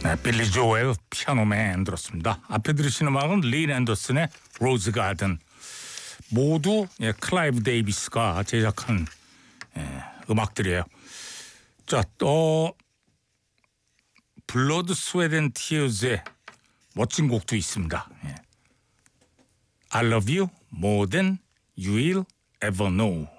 네, 빌리 조엘 피아노맨 들었습니다. 앞에 들으신 음악은 린 앤더슨의 로즈 가든. 모두 클라이브 데이비스가 제작한 음악들이에요. 자, 또 블러드 스웨트 앤 티어즈의 멋진 곡도 있습니다. I love you more than you'll ever know.